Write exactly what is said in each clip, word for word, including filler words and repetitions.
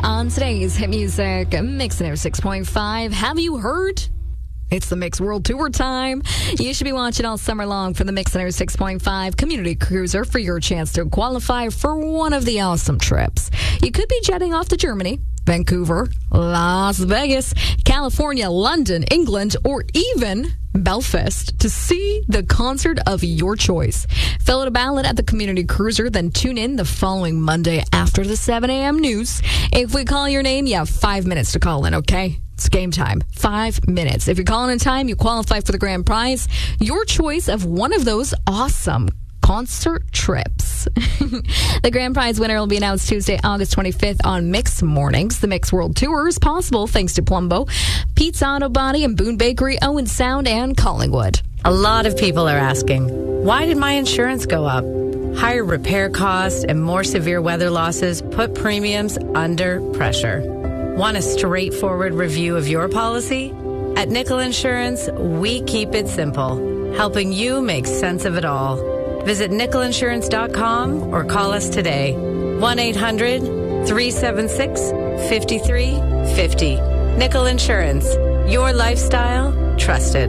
on today's Hit Music Mix one oh six point five. Have you heard? It's the Mix World Tour time. You should be watching all summer long for the Mix one oh six point five Community Cruiser for your chance to qualify for one of the awesome trips. You could be jetting off to Germany, Vancouver, Las Vegas, California, London, England, or even Belfast to see the concert of your choice. Fill out a ballot at the Community Cruiser, then tune in the following Monday after the seven a.m. news. If we call your name, you have five minutes to call in, okay? It's game time. Five minutes. If you're calling in time, you qualify for the grand prize. Your choice of one of those awesome concert trips. The grand prize winner will be announced Tuesday, August twenty-fifth on Mix Mornings. The Mix World Tour is possible thanks to Plumbo, Pete's Auto Body and Boone Bakery, Owen Sound, and Collingwood. A lot of people are asking, why did my insurance go up? Higher repair costs and more severe weather losses put premiums under pressure. Want a straightforward review of your policy? At Nickel Insurance, we keep it simple, helping you make sense of it all. Visit nickel insurance dot com or call us today. one eight hundred three seven six five three five zero. Nickel Insurance. Your lifestyle, trusted.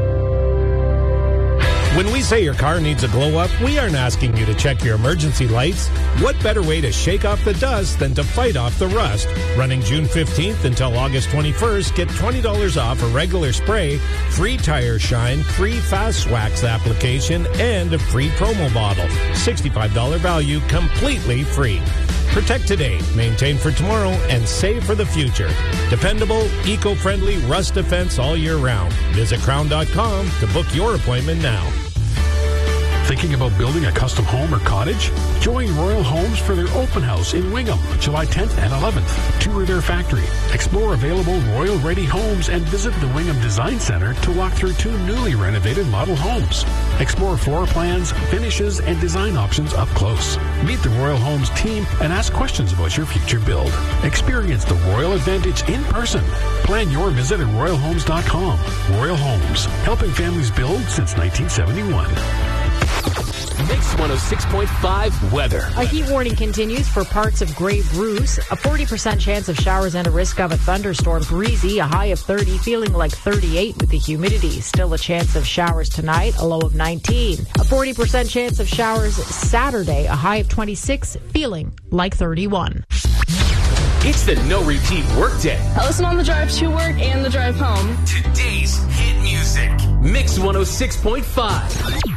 When we say your car needs a glow up, we aren't asking you to check your emergency lights. What better way to shake off the dust than to fight off the rust? Running June fifteenth until August twenty-first, get twenty dollars off a regular spray, free tire shine, free fast wax application, and a free promo bottle. sixty-five dollars value, completely free. Protect today, maintain for tomorrow, and save for the future. Dependable, eco-friendly rust defense all year round. Visit crown dot com to book your appointment now. Thinking about building a custom home or cottage? Join Royal Homes for their open house in Wingham, July tenth and eleventh. Tour their factory, explore available Royal Ready homes, and visit the Wingham Design Center to walk through two newly renovated model homes. Explore floor plans, finishes, and design options up close. Meet the Royal Homes team and ask questions about your future build. Experience the Royal Advantage in person. Plan your visit at royal homes dot com. Royal Homes, helping families build since nineteen seventy-one. Mix one oh six point five weather. A heat warning continues for parts of Grey Bruce. A forty percent chance of showers and a risk of a thunderstorm. Breezy, a high of thirty, feeling like thirty-eight with the humidity. Still a chance of showers tonight, a low of nineteen. A forty percent chance of showers Saturday, a high of twenty-six, feeling like thirty-one. It's the no repeat workday. I listen on the drive to work and the drive home. Today's hit music. Mix one oh six point five.